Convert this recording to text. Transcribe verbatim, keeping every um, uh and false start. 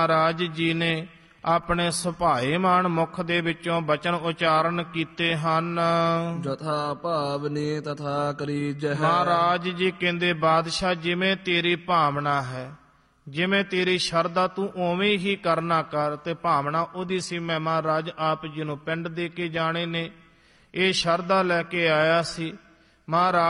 ਮਹਾਰਾਜ ਜੀ ਨੇ ਆਪਣੇ ਸੁਭਾਏਮਾਨ ਮੁਖ ਦੇ ਵਿੱਚੋਂ ਬਚਨ ਉਚਾਰਨ ਕੀਤੇ ਹਨ। ਜਥਾ ਭਾਵਨੀ ਤਥਾ ਕਰੀਜਹਿ। ਮਹਾਰਾਜ ਜੀ ਕਹਿੰਦੇ ਬਾਦਸ਼ਾਹ ਜਿਵੇਂ ਤੇਰੀ ਭਾਵਨਾ ਹੈ, ਜਿਵੇਂ ਤੇਰੀ ਸ਼ਰਧਾ ਤੂੰ ਉਵੇਂ ਹੀ ਕਰਨਾ ਕਰ। ਤੇ ਭਾਵਨਾ ਉਹਦੀ ਸੀ ਮੈਂ ਮਹਾਰਾਜ ਆਪ ਜੀ ਨੂੰ ਪਿੰਡ ਦੇ ਕੇ ਜਾਣੇ ਨੇ, ਇਹ ਸ਼ਰਧਾ ਲੈ ਕੇ ਆਇਆ ਸੀ। ਮਹਾਰਾਜ